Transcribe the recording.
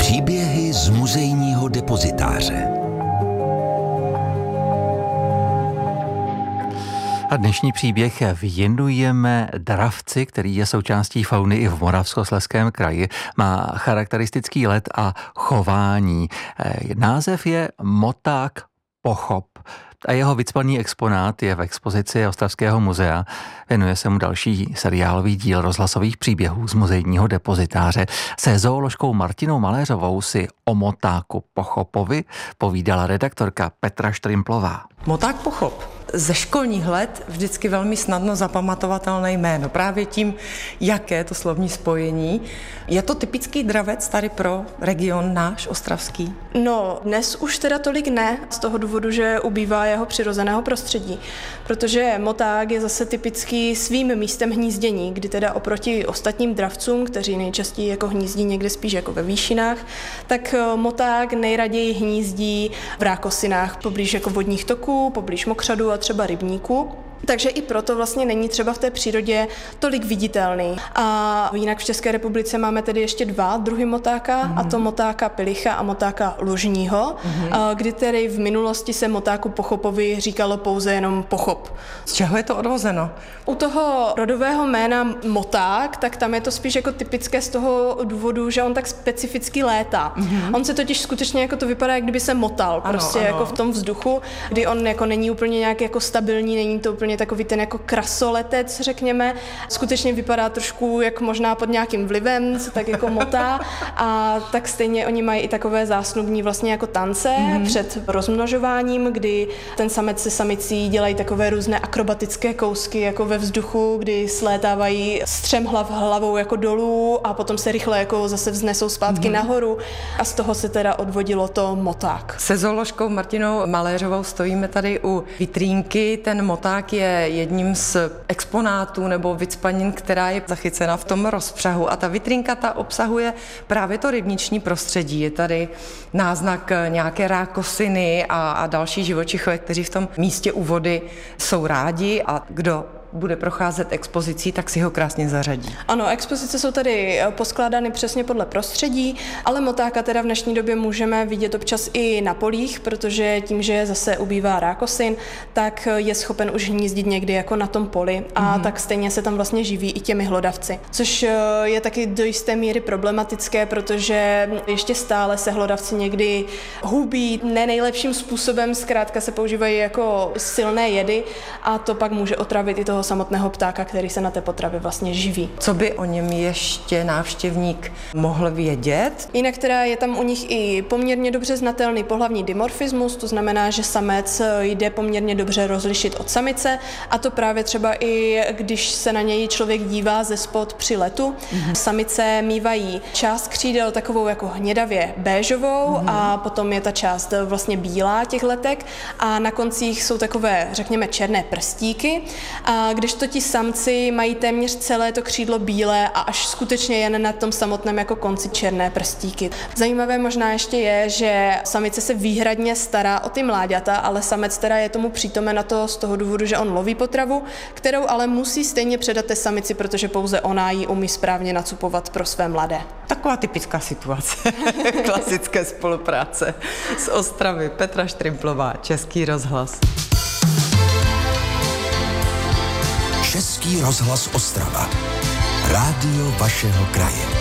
Příběhy z muzejního depozitáře. A dnešní příběh věnujeme dravci, který je součástí fauny i v Moravskoslezském kraji. Má charakteristický let a chování. Název je moták pochop a jeho vycpaný exponát je v expozici Ostravského muzea. Věnuje se mu další seriálový díl rozhlasových příběhů z muzejního depozitáře. Se zooložkou Martinou Maléřovou si o motáku pochopovi povídala redaktorka Petra Štrimplová. Moták pochop. Ze školních let vždycky velmi snadno zapamatovatelné jméno. Právě tím, jaké to slovní spojení. Je to typický dravec tady pro region náš ostravský? No, dnes už teda tolik ne, z toho důvodu, že ubývá jeho přirozeného prostředí. Protože moták je zase typický svým místem hnízdění, kdy teda oproti ostatním dravcům, kteří nejčastěji jako hnízdí někde spíš jako ve výšinách, tak moták nejraději hnízdí v rákosinách, poblíž jako vodních toků, poblíž mokřadů a třeba rybníků. Takže i proto vlastně není třeba v té přírodě tolik viditelný. A jinak v České republice máme tedy ještě dva druhy motáka, a to motáka pilicha a motáka lužního, kdy tedy v minulosti se motáku pochopovi říkalo pouze jenom pochop. Z čeho je to odvozeno? U toho rodového jména moták, tak tam je to spíš jako typické z toho důvodu, že on tak specificky létá. On se totiž skutečně jako to vypadá, jak kdyby se motal, prostě jako v tom vzduchu, kdy on jako není úplně nějak jako stabilní, není to úplně takový ten jako krasoletec, řekněme. Skutečně vypadá trošku jak možná pod nějakým vlivem, se tak jako motá, a tak stejně oni mají i takové zásnubní vlastně jako tance před rozmnožováním, kdy ten samec se samicí dělají takové různé akrobatické kousky jako ve vzduchu, kdy slétávají střemhlav hlavou jako dolů a potom se rychle jako zase vznesou zpátky nahoru, a z toho se teda odvodilo to moták. Se zooložkou Martinou Maléřovou stojíme tady u vitrínky. Ten moták je jedním z exponátů nebo vycpanin, která je zachycena v tom rozpřahu, a ta vitrínka ta obsahuje právě to rybniční prostředí. Je tady náznak nějaké rákosiny a další živočichové, kteří v tom místě u vody jsou rádi, a kdo bude procházet expozicí, tak si ho krásně zařadí. Ano, expozice jsou tady poskládány přesně podle prostředí, ale motáka teda v dnešní době můžeme vidět občas i na polích, protože tím, že zase ubývá rákosin, tak je schopen už hnízdit někdy jako na tom poli, a tak stejně se tam vlastně živí i těmi hlodavci. Což je taky do jisté míry problematické, protože ještě stále se hlodavci někdy hubí ne nejlepším způsobem, zkrátka se používají jako silné jedy, a to pak může otravit i toho samotného ptáka, který se na té potravě vlastně živí. Co by o něm ještě návštěvník mohl vědět? Jinak teda je tam u nich i poměrně dobře znatelný pohlavní dimorfismus, to znamená, že samec jde poměrně dobře rozlišit od samice, a to právě třeba i když se na něj člověk dívá ze spod při letu. Samice mívají část křídel takovou jako hnědavě béžovou, a potom je ta část vlastně bílá těch letek, a na koncích jsou takové, řekněme, černé prstíky, a kdežto ti samci mají téměř celé to křídlo bílé a až skutečně jen na tom samotném jako konci černé prstíky. Zajímavé možná ještě je, že samice se výhradně stará o ty mláďata, ale samec teda je tomu přítomen na to z toho důvodu, že on loví potravu, kterou ale musí stejně předat té samici, protože pouze ona ji umí správně nacupovat pro své mladé. Taková typická situace klasické spolupráce z Ostravy. Petra Štrimplová, Český rozhlas. Český rozhlas Ostrava. Rádio vašeho kraje.